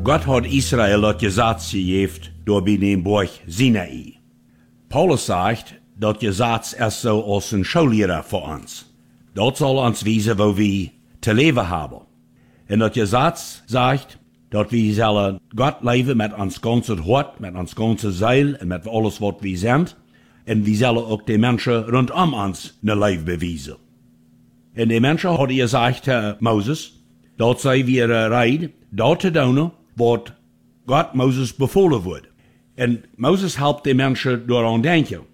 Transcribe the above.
Gott hat Israel das Gesetz gegeben, durch den Berg Sinai. Paulus sagt, das Gesetz ist so als ein Schullehrer für uns. Dort soll uns wiesen, wo wir zu leben haben. Und das Gesetz sagt, dass wir sollen Gott leben mit uns ganzen Hort, mit uns ganzen Seele und mit alles, was wir sind. Und wir sollen auch die Menschen rund um uns ein Leben beweisen. Und die Menschen hat gesagt, Moses, dort sei wir bereit, dort zu tun, was Gott Moses befohlen wird. Und Moses helpt die Menschen daran denken.